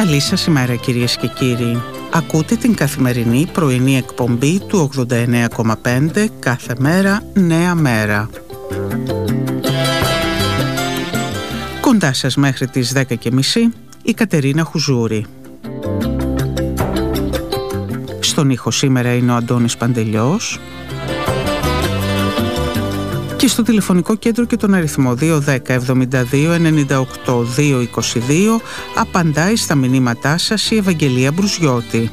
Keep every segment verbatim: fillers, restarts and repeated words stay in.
Καλή σας ημέρα κυρίες και κύριοι. Ακούτε την καθημερινή πρωινή εκπομπή του ογδόντα εννέα κόμμα πέντε κάθε μέρα νέα μέρα. Κοντά σας μέχρι τις δέκα και μισή η Κατερίνα Χουζούρη. Στον ήχο σήμερα είναι ο Αντώνης Παντελιός και στο τηλεφωνικό κέντρο και τον αριθμό δύο ένα μηδέν εβδομήντα δύο ενενήντα οκτώ διακόσια είκοσι δύο απαντάει στα μηνύματά σας η Ευαγγελία Μπρουζιώτη.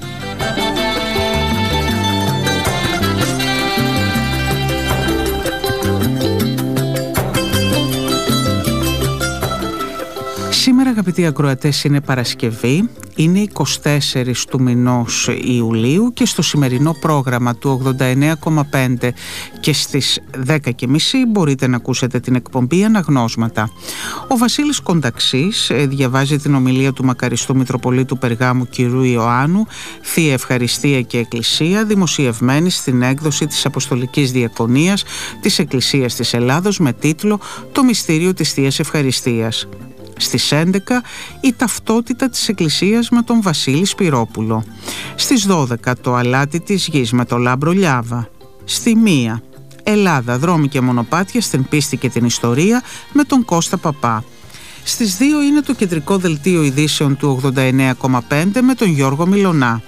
Σήμερα, αγαπητοί ακροατές, είναι Παρασκευή, είναι εικοστή τέταρτη του μηνός Ιουλίου και στο σημερινό πρόγραμμα του ογδόντα εννέα κόμμα πέντε και στις δέκα και μισή μπορείτε να ακούσετε την εκπομπή Αναγνώσματα. Ο Βασίλης Κονταξής διαβάζει την ομιλία του μακαριστού Μητροπολίτου Περγάμου κ. Ιωάννου, Θεία Ευχαριστία και Εκκλησία, δημοσιευμένη στην έκδοση της Αποστολικής Διακονίας της Εκκλησίας της Ελλάδος με τίτλο «Το μυστήριο της Θείας Ευχαριστίας». Στις έντεκα η ταυτότητα της Εκκλησίας με τον Βασίλη Σπυρόπουλο. Στις δώδεκα το αλάτι της γης με τον Λάμπρο Λιάβα. Στη μία Ελλάδα, δρόμοι και μονοπάτια στην πίστη και την ιστορία με τον Κώστα Παπά. Στις δύο είναι το κεντρικό δελτίο ειδήσεων του ογδόντα εννέα κόμμα πέντε με τον Γιώργο Μιλωνά.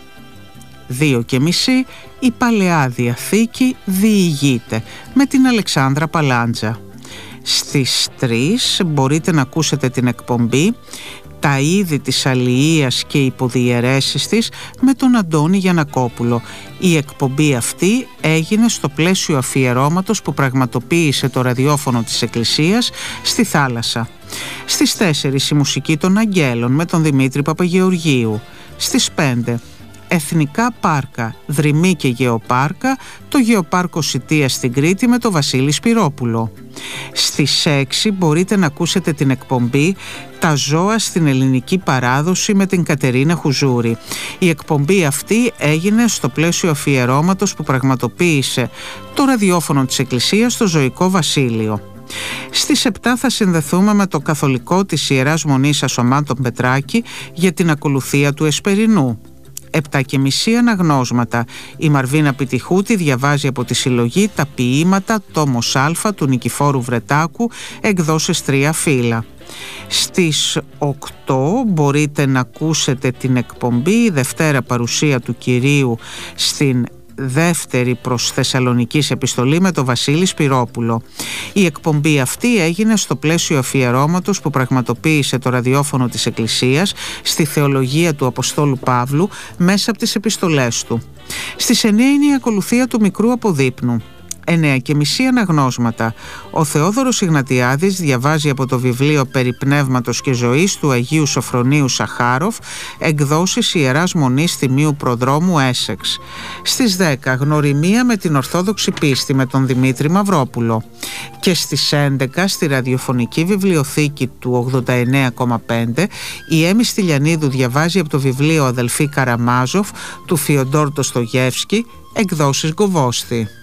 Δύο και μισή η Παλαιά Διαθήκη διηγείται με την Αλεξάνδρα Παλάντζα. Στις τρεις μπορείτε να ακούσετε την εκπομπή «Τα είδη της αλληλείας και υποδιαιρέσεις της» με τον Αντώνη Γιαννακόπουλο. Η εκπομπή αυτή έγινε στο πλαίσιο αφιερώματος που πραγματοποίησε το ραδιόφωνο της Εκκλησίας στη θάλασσα. Στις τέσσερις η μουσική των Αγγέλων με τον Δημήτρη Παπαγεωργίου. Στις πέντε Εθνικά Πάρκα, Δρυμή και Γεωπάρκα, το Γεωπάρκο Σιτία στην Κρήτη με τον Βασίλη Σπυρόπουλο. Στις έξι μπορείτε να ακούσετε την εκπομπή «Τα ζώα στην ελληνική παράδοση» με την Κατερίνα Χουζούρη. Η εκπομπή αυτή έγινε στο πλαίσιο αφιερώματος που πραγματοποίησε το ραδιόφωνο της Εκκλησίας στο Ζωικό Βασίλειο. Στις επτά θα συνδεθούμε με το καθολικό της Ιεράς Μονής Ασωμάτων Πετράκη για την ακολουθία του Εσπερινού. Επτά και μισή Αναγνώσματα. Η Μαρβίνα Πιτιχούτη διαβάζει από τη συλλογή «Τα ποίηματα» τόμος Α του Νικηφόρου Βρετάκου, εκδόσεις Τρία Φύλλα. Στις οκτώ μπορείτε να ακούσετε την εκπομπή «Η Δευτέρα Παρουσία του Κυρίου» στην δεύτερη προς Θεσσαλονικής επιστολή με τον Βασίλη Σπυρόπουλο. Η εκπομπή αυτή έγινε στο πλαίσιο αφιερώματος που πραγματοποίησε το ραδιόφωνο της Εκκλησίας στη θεολογία του Αποστόλου Παύλου μέσα από τις επιστολές του. Στις εννέα είναι η ακολουθία του Μικρού Αποδείπνου. Εννέα και μισή Αναγνώσματα. Ο Θεόδωρος Ιγνατιάδης διαβάζει από το βιβλίο «Περί πνεύματος και ζωής» του Αγίου Σοφρονίου Σαχάροφ, εκδόσεις Ιεράς Μονής Τιμίου Προδρόμου Έσεξ. Στις δέκα Γνωριμία με την Ορθόδοξη Πίστη με τον Δημήτρη Μαυρόπουλο. Και στις έντεκα στη ραδιοφωνική βιβλιοθήκη του ογδόντα εννέα κόμμα πέντε η Έμι Στυλιανίδου διαβάζει από το βιβλίο «Αδελφοί Καραμάζοφ» του Φιοντόρ Ντοστογεύσκη, εκδόσεις Γκοβόστη.